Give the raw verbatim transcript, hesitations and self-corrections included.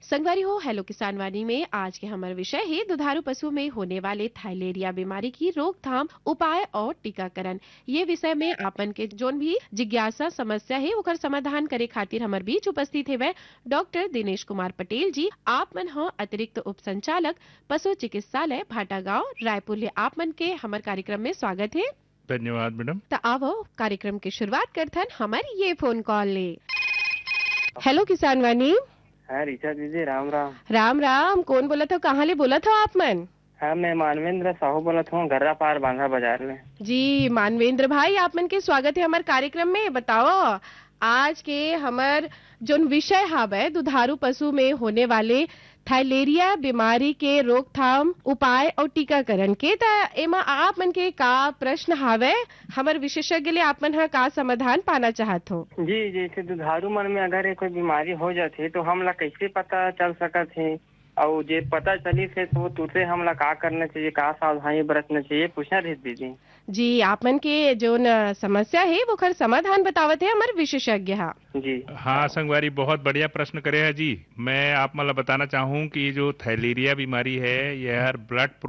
संगवारी हो हेलो किसान वाणी में आज के हमारे विषय है दुधारू पशु में होने वाले थाइलेरिया बीमारी की रोकथाम उपाय और टीकाकरण। ये विषय में आपन के जोन भी जिज्ञासा समस्या है ओकर समाधान करे खातिर हमारे बीच उपस्थित है डॉक्टर दिनेश कुमार पटेल जी। आप मन हो अतिरिक्त उप संचालक पशु चिकित्सालय भाटा गाँव रायपुर ले आप मन के हमारे कार्यक्रम में स्वागत है। धन्यवाद मैडम। तो आओ कार्यक्रम की शुरुआत करथन हमारी ये फोन कॉल ले। हेलो किसान वाणी। हाँ रीचा दीदी, राम राम। राम राम, कौन बोला था, कहाँ ले बोला था आप मन? हाँ मैं मानवेंद्र साहू बोला था, गर्रा पार बांधा बाजार में। जी मानवेंद्र भाई, आप मन के स्वागत है हमारे कार्यक्रम में। बताओ आज के हमार जो विषय है दुधारू पशु में होने वाले थाइलेरिया बीमारी के रोकथाम उपाय और टीकाकरण के ता एमा आप मन के का प्रश्न हावे, हमार विशेषज्ञ ले आप मन हा का समाधान पाना चाहत हो? जी जैसे दुधारू मन में अगर कोई बीमारी हो जाती तो हमला कैसे पता चल सकत है, और जे पता चली थे तो तुरंत हमला का करना चाहिए, का सावधानी बरतना चाहिए, पूछना रही दीदी। जी आप मन के जो न समस्या है वो खर समाधान बतावत है हमारे विशेषज्ञ हा। जी हाँ संगवारी, बहुत बढ़िया प्रश्न करे है जी। मैं आप मतलब बताना चाहूँ कि जो थाइलेरिया बीमारी है यह ब्लड